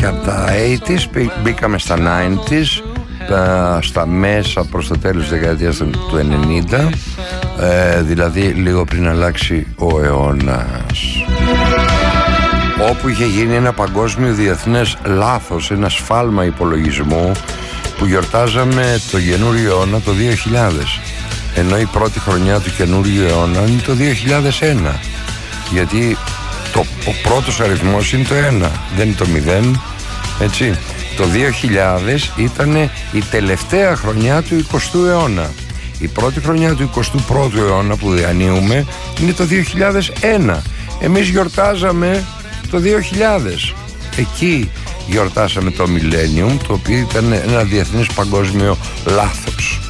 από τα 80's, μπήκαμε στα 90's, στα μέσα προς το τέλος της δεκαετίας του 90, δηλαδή λίγο πριν αλλάξει ο αιώνας, όπου είχε γίνει ένα παγκόσμιο διεθνές λάθος, ένα σφάλμα υπολογισμού, που γιορτάζαμε το καινούριο αιώνα το 2000, ενώ η πρώτη χρονιά του καινούριου αιώνα είναι το 2001, γιατί ο πρώτος αριθμός είναι το 1, δεν είναι το 0, έτσι. Το 2000 ήταν η τελευταία χρονιά του 20ου αιώνα. Η πρώτη χρονιά του 21ου αιώνα που διανύουμε είναι το 2001. Εμείς γιορτάζαμε το 2000. Εκεί γιορτάσαμε το Millennium, το οποίο ήταν ένα διεθνές παγκόσμιο λάθος.